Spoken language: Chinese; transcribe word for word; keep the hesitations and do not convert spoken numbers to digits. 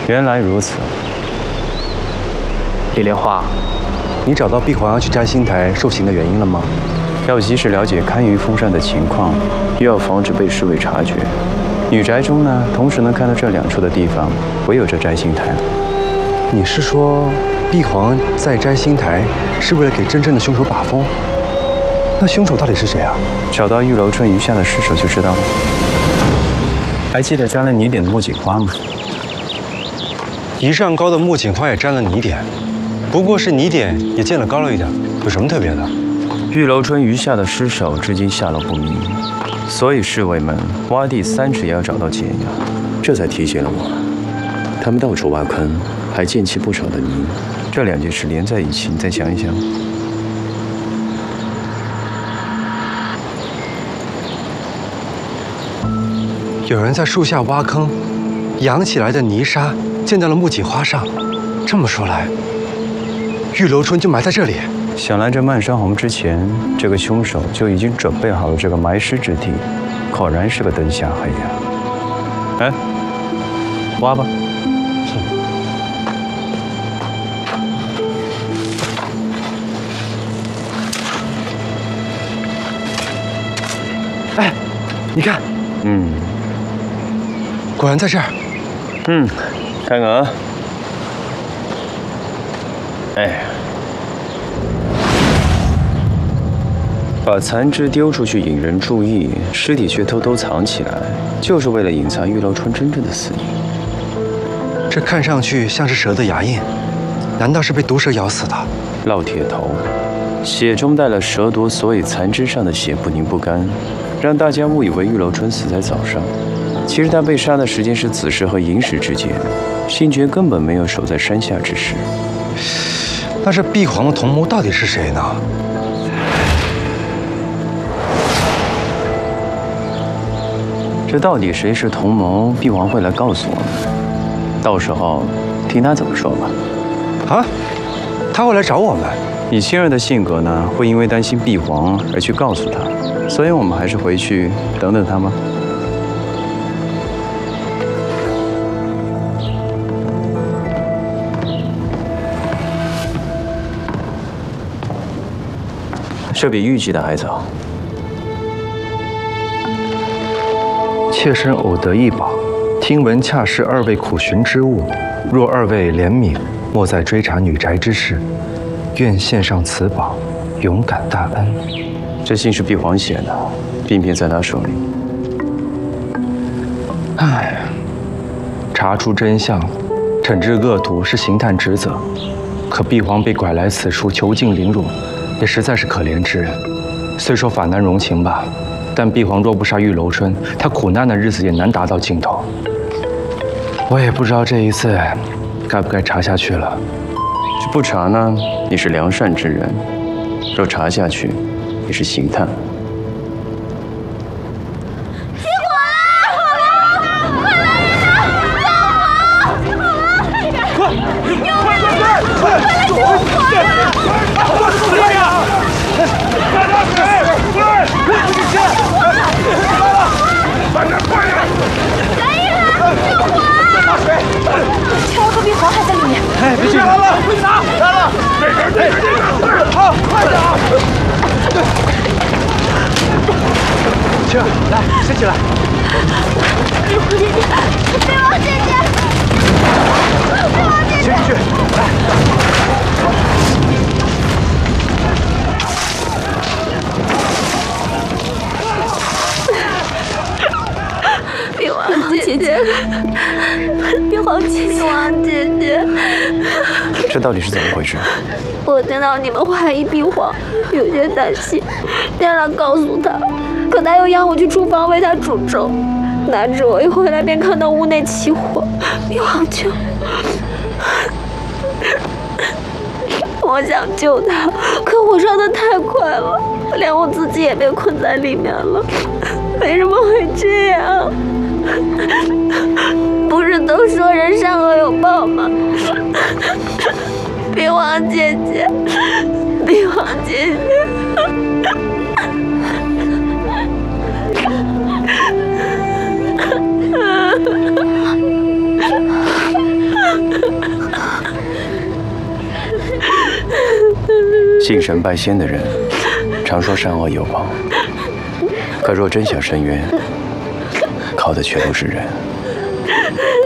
原来如此。 李莲花， 你找到碧皇要去摘星台受刑的原因了吗？ 要及时了解堪舆风扇的情况，又要防止被侍卫察觉。女宅中呢，同时能看到这两处的地方，唯有这摘星台了。 你是说，碧皇在摘星台是为了给真正的凶手把风？那凶手到底是谁啊？ 找到玉楼春余下的尸首就知道了。还记得沾了泥点的木槿花吗？ 一丈高的木槿花也沾了泥点，不过是泥点也溅了高了一点，有什么特别的？ 玉楼春余下的尸首至今下落不明，所以侍卫们挖地三尺也要找到解药，这才提醒了我们。他们到处挖坑，还溅起不少的泥，这两件事连在一起，你再想一想。 有人在树下挖坑，扬起来的泥沙溅到了木槿花上。这么说来，玉楼春就埋在这里。 想来这漫山红之前，这个凶手就已经准备好了这个埋尸之地，果然是个灯下黑呀！哎，挖吧。 哎，你看， 嗯。 果然在这儿。 嗯，看看啊。哎，把残肢丢出去引人注意，尸体却偷偷藏起来，就是为了隐藏玉楼春真正的死因。 这看上去像是蛇的牙印，难道是被毒蛇咬死的？ 烙铁头，血中带了蛇毒，所以残肢上的血不凝不干，让大家误以为玉楼春死在早上。其实他被杀的时间是子时和寅时之间，星爵根本没有守在山下之时。 那这碧皇的同谋到底是谁呢？ 这到底谁是同谋？碧皇会来告诉我们，到时候听他怎么说吧。 啊，他会来找我们？ 以星儿的性格呢，会因为担心碧皇而去告诉他，所以我们还是回去等等他吗？这比预计的还早。 妾身偶得一宝，听闻恰是二位苦寻之物。若二位怜悯，莫在追查女宅之事，愿献上此宝，勇敢大恩。 这信是碧皇写的，并便在他手里。 唉，查出真相，惩治恶徒是刑探职责，可碧皇被拐来此处囚禁凌辱，也实在是可怜之人。虽说法难容情吧，但碧皇若不杀玉楼春，他苦难的日子也难达到尽头。我也不知道这一次该不该查下去了。 这不查呢，你是良善之人；若查下去，你是刑探。 千万和碧皇还在里面。 哎，别进来了！快拿！来了！这边，这边，这边！好，快点啊！青儿，来，先起来。 碧皇姐姐，碧皇姐姐，碧皇姐姐， 先进去，来。 碧皇姐姐，碧皇姐姐，碧皇姐姐， 这到底是怎么回事？ 我听到你们怀疑碧皇，有些担心，便来告诉他，可他又让我去厨房为他煮粥。哪知我一回来便看到屋内起火，碧皇就……我想救他，可火烧得太快了，连我自己也被困在里面了。为什么会这样？不是都说人善恶有报吗？碧皇姐姐，碧皇姐姐。 信神拜仙的人，常说善恶有报，可若真想伸冤，靠的却都是人。